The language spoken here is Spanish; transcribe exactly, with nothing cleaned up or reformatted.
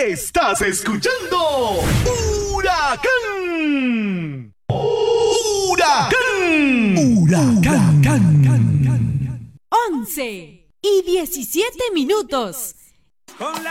Estás escuchando Huracán. Huracán. Huracán. once y diecisiete minutos. Con la